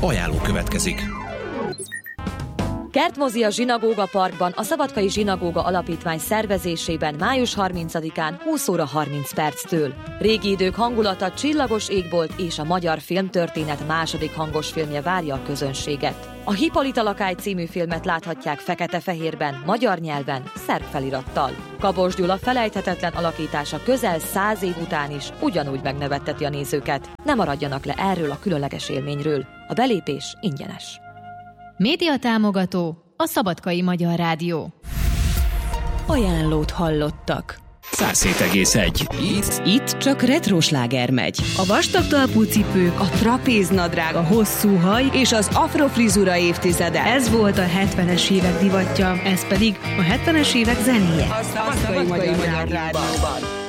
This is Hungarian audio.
Ajánló következik. Kertmozi a Zsinagóga Parkban a Szabadkai Zsinagóga Alapítvány szervezésében május 30-án 20 óra 30 perctől. Régi idők hangulata, Csillagos égbolt és a magyar filmtörténet második hangos filmje várja a közönséget. A Hippolyta lakály című filmet láthatják fekete-fehérben, magyar nyelven, szerb felirattal. Kabos Gyula felejthetetlen alakítása közel 100 év után is ugyanúgy megnevetteti a nézőket. Ne maradjanak le erről a különleges élményről. A belépés ingyenes. Média támogató a Szabadkai Magyar Rádió. Ajánlót hallottak. 107,1. Itt csak retro sláger megy. A vastag talpú cipők, a trapéznadrág, a hosszú haj és az afrofrizura évtizede. Ez volt a 70-es évek divatja, ez pedig a 70-es évek zenéje. A Szabadkai Magyar Rádióban.